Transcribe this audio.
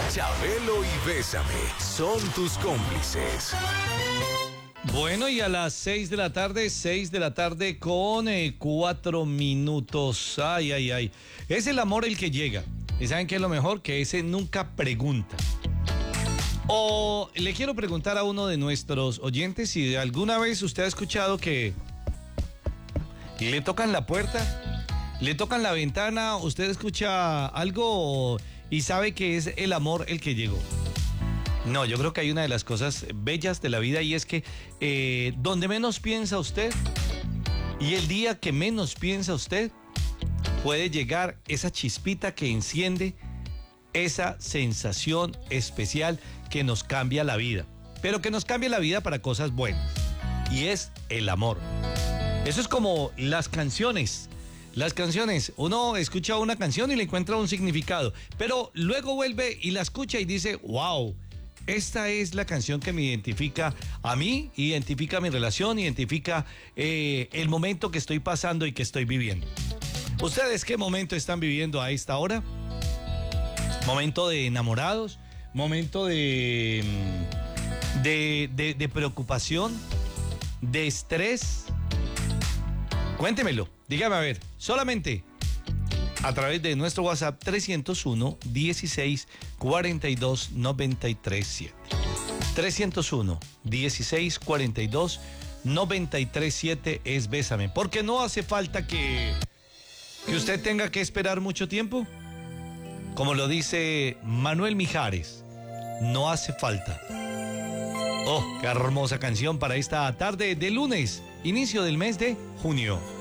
Chabelo y Bésame son tus cómplices. Bueno, y a las 6 de la tarde con 4 minutos. Ay, ay, ay. Es el amor el que llega. ¿Y saben qué es lo mejor? Que ese nunca pregunta. O le quiero preguntar a uno de nuestros oyentes si alguna vez usted ha escuchado que le tocan la puerta, le tocan la ventana, usted escucha algo y sabe que es el amor el que llegó. No, yo creo que hay una de las cosas bellas de la vida y es que donde menos piensa usted y el día que menos piensa usted puede llegar esa chispita que enciende esa sensación especial que nos cambia la vida, pero que nos cambia la vida para cosas buenas y es el amor. Eso es como las canciones. Las canciones, uno escucha una canción y le encuentra un significado, pero luego vuelve y la escucha y dice, wow, esta es la canción que me identifica a mí, identifica mi relación, identifica el momento que estoy pasando y que estoy viviendo. ¿Ustedes qué momento están viviendo a esta hora? ¿Momento de enamorados? ¿Momento de preocupación? ¿De estrés? Cuéntemelo, dígame a ver, solamente a través de nuestro WhatsApp 301 16 42 93 7. 301 16 42 93 7 es Bésame, porque no hace falta que usted tenga que esperar mucho tiempo. Como lo dice Manuel Mijares, no hace falta. Oh, qué hermosa canción para esta tarde de lunes, inicio del mes de junio.